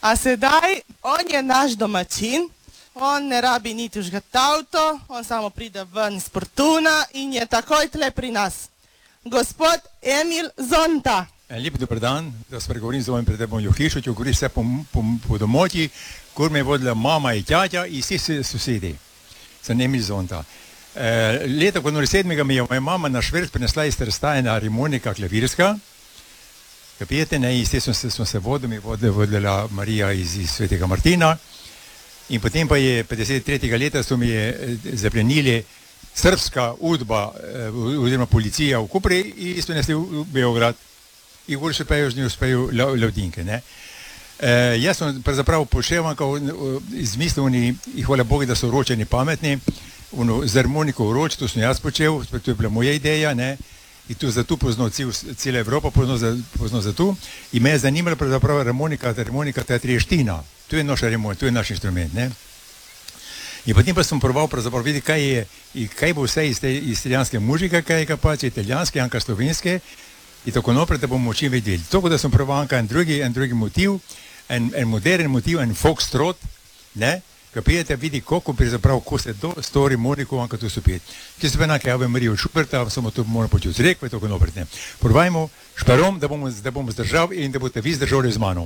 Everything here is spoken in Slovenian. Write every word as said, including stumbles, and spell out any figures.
A sedaj, on je naš domačin, on ne rabi niti užgati avto, on samo pride ven iz Portuna in je takoj tle pri nas. Gospod Emil Zonta. Lep dober dan, da spregovorim z vami pred tebom Johišo, če govori vse po, po, po domoti, kur me je vodila mama in tjatja in vsi sosedi. Sem Emil Zonta. E, leta ko sedmega mi je moja mama na Šverc prinesla iz Trstaja harmonika klavirska. Kapijete, ne, in s tem smo se, smo se vodili, mi je vodila Marija iz, iz Svetega Martina. In potem pa je petdeset tretjega leta so mi je zaplenili srpska udba oziroma policija v Kopri in so nesli v Beograd. In gori še pejo z njo spejo Lavdinke, ne. E, jaz sem pravzaprav poševanka izmislil in hvala Bogu, da so ročeni pametni, ono, z harmoniko v roč, to sem jaz počel, to je bila moja ideja, ne. In tu zato poznal cel, cela Evropa, poznal za, poznal za tu. In me je zanimala pravzaprav harmonika, harmonika ta trieština. To je naša harmonika, to je naš instrument, ne. In potem pa sem proval pravzaprav videti, kaj je, kaj bo vse iz, te, iz italijanske muzike, kaj je pač italijanske, anka slovenske, in tako naprej, da bomo čim vedeli. Tako da sem proval anka en drugi, en drugi motiv, en, en modern motiv, en foxtrot, ne. Kapijete, vidi, koliko pravzaprav, ko se do stori harmoniko, anka tu so pet. Ki se pa enake Ave Marija od Šuberta, samo to moramo početi z rekve, tako naprej, ne. Probajmo šperom, da bomo, da bomo zdržali in da boste vi zdržali z mano.